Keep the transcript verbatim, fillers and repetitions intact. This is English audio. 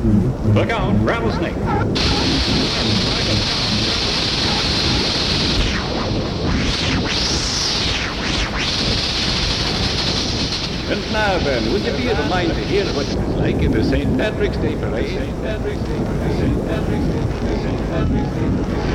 Look out, rattlesnake. And now then, would you be of a mind to hear what it was like in the Saint Patrick's Day parade? Saint Patrick's Day parade. Saint Patrick's Day parade. Saint Patrick's Day parade.